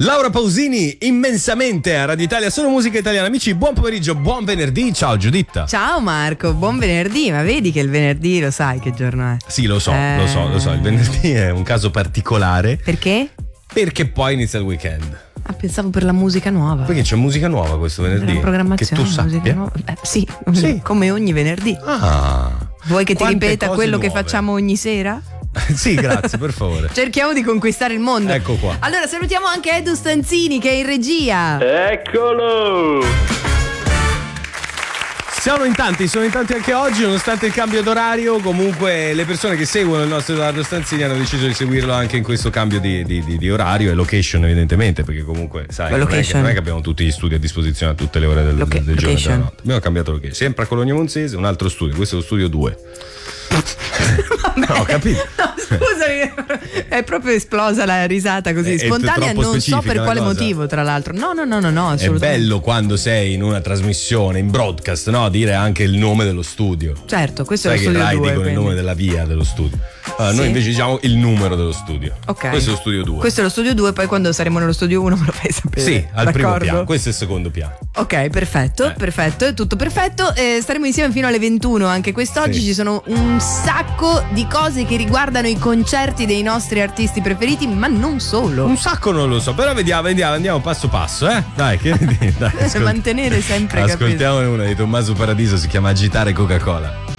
Laura Pausini, immensamente a Radio Italia, solo musica italiana. Amici, buon pomeriggio, buon venerdì. Ciao Giuditta. Ciao Marco, buon venerdì. Ma vedi che il venerdì lo sai che giorno è? Sì, lo so. Il venerdì è un caso particolare. Perché? Perché poi inizia il weekend. Ah, pensavo per la musica nuova. Perché c'è musica nuova questo venerdì? La programmazione, che tu sappia? nuova. Sì, come ogni venerdì. Vuoi che ti ripeta quello nuove che facciamo ogni sera? Sì, grazie, per favore. Cerchiamo di conquistare il mondo. Ecco qua. Allora salutiamo anche Edu Stanzini che è in regia. Eccolo! Sono in tanti anche oggi, nonostante il cambio d'orario. Comunque le persone che seguono il nostro Edoardo Stanzini hanno deciso di seguirlo anche in questo cambio di orario e location, evidentemente, perché comunque sai, non è che abbiamo tutti gli studi a disposizione a tutte le ore del giorno e della notte. Abbiamo cambiato location, sempre a Cologno Monzese, un altro studio, questo è lo studio 2. No, ho capito. No, scusami, è proprio esplosa la risata così spontanea, non so per quale motivo, tra l'altro. No, assolutamente. È bello quando sei in una trasmissione, in broadcast, no? Dire anche il nome dello studio. Certo, questo sai è lo studio 2. Sai che dicono il nome della via dello studio. Allora, noi invece diciamo il numero dello studio. Ok. Questo è lo studio 2. Questo è lo studio 2, poi quando saremo nello studio 1 me lo fai sapere. Sì, al primo piano. Questo è il secondo piano. Ok, perfetto, è tutto perfetto. Staremo insieme fino alle 21 anche quest'oggi. Ci sono un sacco di cose che riguardano i concerti dei nostri artisti preferiti, ma non solo. Un sacco non lo so, però vediamo, andiamo passo passo, Dai, dai mantenere sempre ascoltiamone una di Tommaso Paradiso, si chiama Agitare Coca-Cola.